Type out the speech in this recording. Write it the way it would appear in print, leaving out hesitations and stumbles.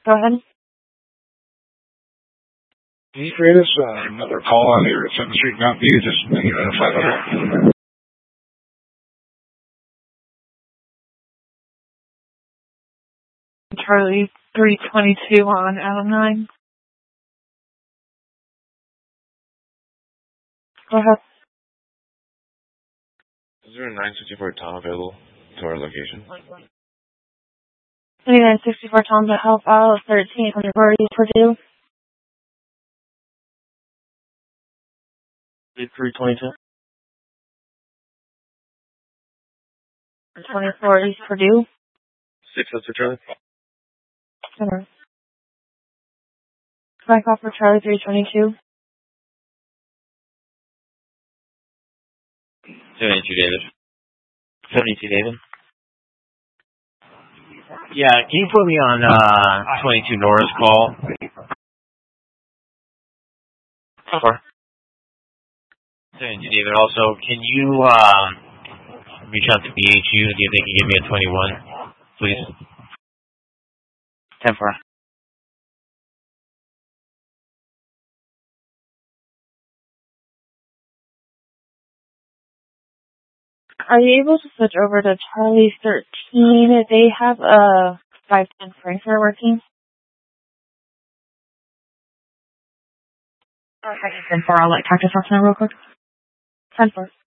Go ahead. Can you create us another call on here at 7th Street, Mount View? Just 500. Charlie 322 on Adam 9. Go ahead. Is there a 964 Tom available to our location? 2964 Tom's at Health Isle 1300 Birdies Purdue. 322. 24 East Purdue. 602 Charlie. Center. Back off for Charlie 322. 72 David. 72 David. Yeah, can you put me on 22 Nora's call? Sure. 72 David. Also, can you reach out to BHU? Do you think you give me a 21, please? 10-4. Are you able to switch over to Charlie 13? They have a 510 Frankfurt working. Okay, 10-4. I'll let Cactus Rock know real quick. 10-4.